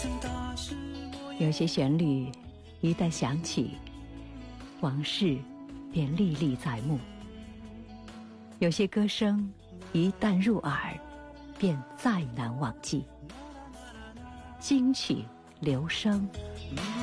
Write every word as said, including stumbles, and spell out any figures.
有些旋律一旦响起，往事便历历在目；有些歌声一旦入耳，便再难忘记。金曲留声。